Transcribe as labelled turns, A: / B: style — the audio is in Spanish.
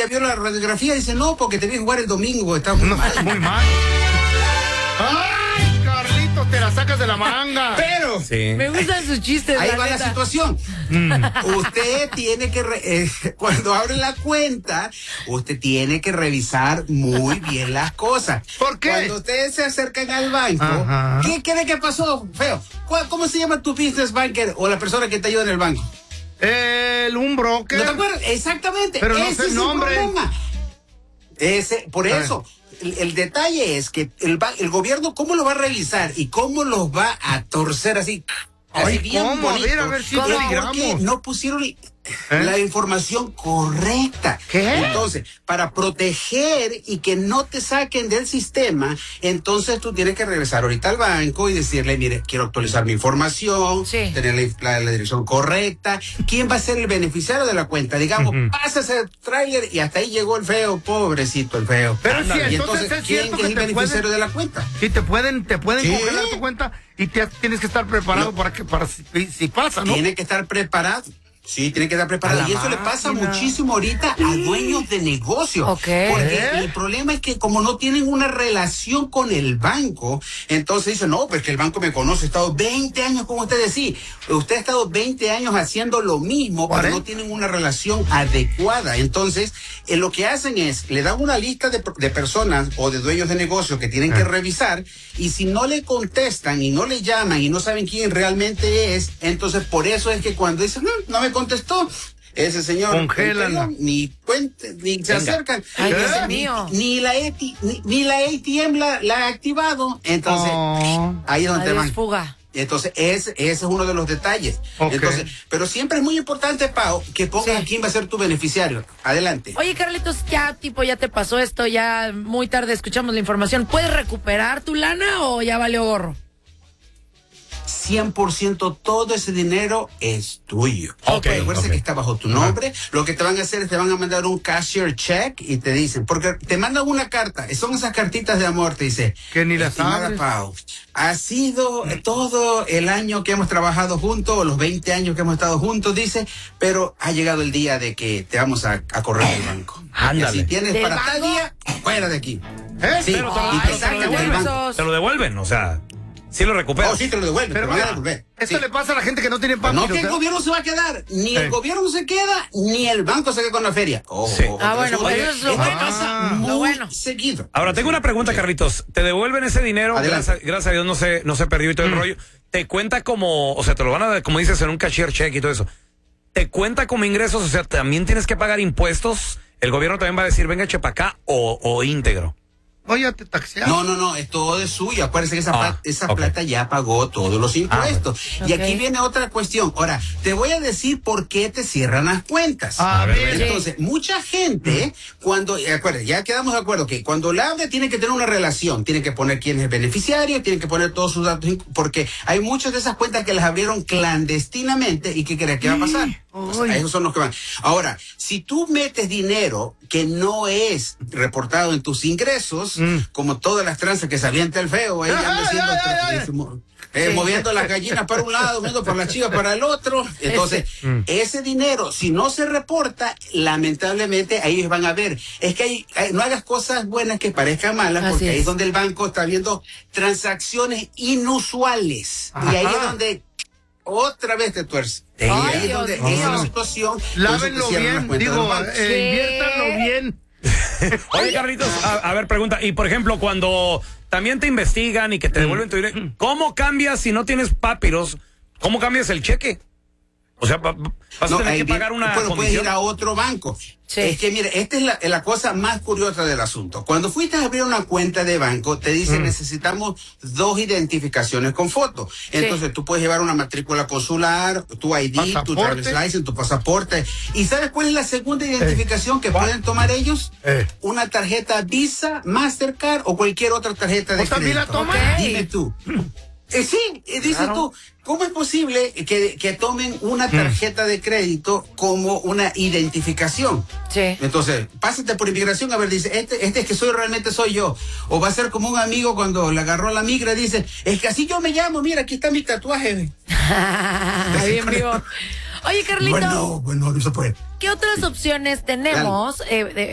A: ya vio la radiografía, dice, no, porque te vi jugar el domingo, está muy mal.
B: Muy mal. ¡Ay, Carlitos, te la sacas de la manga!
A: Pero
C: Me gustan sus chistes.
A: ahí va
C: neta.
A: la situación. Usted tiene que, cuando abre la cuenta, usted tiene que revisar muy bien las cosas.
B: ¿Por qué?
A: Cuando ustedes se acercan al banco,
B: Ajá.
A: ¿qué cree que pasó, feo? ¿Cómo se llama tu business banker o la persona que te ayuda en el banco?
B: Un broker.
A: ¿No te acuerdas? Exactamente.
B: Pero no
A: ese
B: sé el
A: es
B: nombre.
A: problema. Por eso, el detalle es que el gobierno, ¿cómo lo va a revisar y cómo los va a torcer así?
B: Ay,
A: Así bien
B: ¿cómo?
A: bonito.
B: A ver si
A: Porque
B: peligramos.
A: no pusieron la información correcta.
B: ¿Qué?
A: Entonces, para proteger y que no te saquen del sistema, entonces tú tienes que regresar ahorita al banco y decirle, mire, quiero actualizar mi información,
C: Sí.
A: tener la dirección correcta. ¿Quién va a ser el beneficiario de la cuenta? Digamos, pasa ese tráiler y hasta ahí llegó el feo, pobrecito el feo.
B: Pero sí,
A: Y
B: entonces es
A: ¿quién
B: cierto
A: es
B: que
A: el
B: te
A: beneficiario
B: pueden...
A: de la cuenta?
B: Sí, te pueden
A: Sí.
B: congelar tu cuenta y tienes que estar preparado para si pasa, ¿no?
A: Tiene que estar preparado. Sí, tiene que estar preparado.
B: A la
A: Y eso le pasa
B: máquina.
A: muchísimo ahorita a dueños de negocios.
C: Ok.
A: Porque el problema es que como no tienen una relación con el banco, entonces dicen, no, pues que el banco me conoce, he estado 20 años con ustedes. Sí, usted ha estado 20 años haciendo lo mismo, pero no tienen una relación adecuada. Entonces, lo que hacen es, le dan una lista de personas o de dueños de negocios que tienen que revisar, y si no le contestan y no le llaman y no saben quién realmente es, entonces por eso es que cuando dicen, no me contestó, ese señor
B: Congélala.
A: ni se acercan.
C: Ay, Dios
A: Ni-
C: mío.
A: Ni la ATM la ha activado. Entonces, ahí es donde
C: Adiós,
A: van.
C: fuga.
A: Entonces, ese es uno de los detalles.
B: Ok.
A: Entonces, pero siempre es muy importante, Pau, que pongas
C: Sí.
A: quién va a ser tu beneficiario. Adelante.
C: Oye, Carlitos, ya te pasó esto, ya muy tarde escuchamos la información. ¿Puedes recuperar tu lana o ya valió gorro?
A: 100% todo ese dinero es tuyo.
D: Ok,
A: Recuerda
D: ok.
A: que está bajo tu nombre. Lo que te van a hacer es te van a mandar un cashier check y te dicen, porque te mandan una carta, son esas cartitas de amor, te dice,
B: Que ni las
A: estimada
B: abres.
A: Pau, ha sido todo el año que hemos trabajado juntos, o los 20 años que hemos estado juntos, dice, pero ha llegado el día de que te vamos a correr del banco.
D: Ándale.
A: Y si tienes
C: ¿Del
A: para tal
C: banco?
A: día, fuera de aquí.
B: ¿Eh?
A: Sí,
D: Pero
A: y te
C: Ay,
A: sacan del
C: devuelves
A: banco.
C: esos.
D: Te lo devuelven, o sea, sí lo recuperas.
A: Oh, sí, te lo devuelven,
B: Pero
A: te lo van a
B: mira,
A: devolver.
B: esto
A: Sí.
B: le pasa a la gente que no tiene
A: Pues no
B: papiros.
A: que el gobierno se va a quedar, ni el
B: Sí.
A: gobierno se queda, ni el banco se queda con la feria.
D: Sí.
C: Bueno, pues eso es lo
A: esto
C: bueno.
A: pasa
C: Lo
A: muy
C: bueno.
A: seguido.
D: Ahora, tengo una pregunta, Carlitos. ¿Te devuelven ese dinero?
A: Adelante.
D: Gracias a Dios no se perdió y todo el rollo. ¿Te cuenta como, o sea, te lo van a dar, como dices, en un cashier check y todo eso? ¿Te cuenta como ingresos? O sea, ¿también tienes que pagar impuestos? ¿El gobierno también va a decir, venga, eche para acá o íntegro?
B: Oye, te taxearon.
A: No, es todo de suyo. Acuérdense que esa
D: ok.
A: plata ya pagó todos los impuestos. Y
C: Ok.
A: aquí viene otra cuestión. Ahora, te voy a decir por qué te cierran las cuentas.
B: A ver.
A: Entonces, mucha gente, cuando, acuérdense, ya quedamos de acuerdo que cuando la abre tiene que tener una relación, tiene que poner quién es el beneficiario, tiene que poner todos sus datos, porque hay muchas de esas cuentas que las abrieron clandestinamente y ¿qué crees que va a pasar? Pues a esos son los que van. Ahora, si tú metes dinero que no es reportado en tus ingresos, como todas las tranzas que se avienta el feo, ahí anda haciendo moviendo las gallinas para un lado, moviendo por las chivas para el otro. Entonces, ese dinero, si no se reporta, lamentablemente ahí ellos van a ver. Es que no hagas cosas buenas que parezcan malas,
C: Así
A: porque ahí
C: es.
A: es donde el banco está viendo transacciones inusuales.
B: Ajá.
A: Y ahí es donde otra vez te tuerce.
C: Ay,
A: Ahí es
C: Dios
A: donde
C: mío.
A: esa es la situación.
B: Lávenlo bien, digo, inviértanlo bien.
D: Oye, Carlitos, a ver, pregunta. Y, por ejemplo, cuando también te investigan y que te devuelven tu dinero, ¿cómo cambias si no tienes papiros? ¿Cómo cambias el cheque? O sea, vas a tener que pagar una
A: puedes
D: comisión.
A: ir a otro banco.
C: Sí.
A: Es que, mire, esta es la cosa más curiosa del asunto. Cuando fuiste a abrir una cuenta de banco, te dicen necesitamos 2 identificaciones con foto. Entonces, tú puedes llevar una matrícula consular, tu ID, tu
B: Pasaporte.
A: driver's license, tu pasaporte. ¿Y sabes cuál es la segunda identificación que pueden tomar ellos? Una tarjeta Visa, Mastercard o cualquier otra tarjeta de
B: ¿O también la
A: crédito.
B: toman?
C: Ok.
A: Dime tú. Sí, dices tú, ¿cómo es posible que tomen una tarjeta de crédito como una identificación?
C: Sí.
A: Entonces, pásate por inmigración, a ver, dice, este es que realmente soy yo. O va a ser como un amigo cuando le agarró la migra, dice, es que así yo me llamo, mira, aquí está mi tatuaje.
C: Bien vivo. Oye, Carlitos,
A: Bueno, no se puede.
C: ¿qué otras opciones tenemos